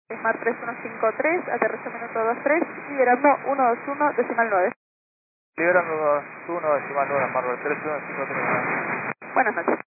Mar 3153, aterrizo minuto 23, liberando 121 decimal 9. Liberando 121 decimal 9, Mar 3153. Buenas noches.